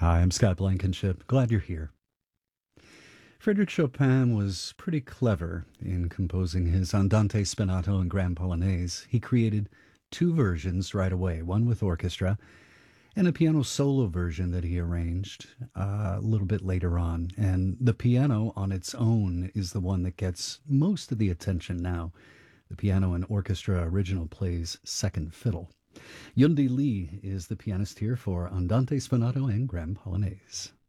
Hi, I'm Scott Blankenship. Glad you're here. Frédéric Chopin was pretty clever in composing his Andante Spinato and Grand Polonaise. He created two versions right away, one with orchestra and a piano solo version that he arranged a little bit later on. And the piano on its own is the one that gets most of the attention now. The piano and orchestra original plays second fiddle. Yundi Lee is the pianist here for Andante Spinato and Grand Polonaise.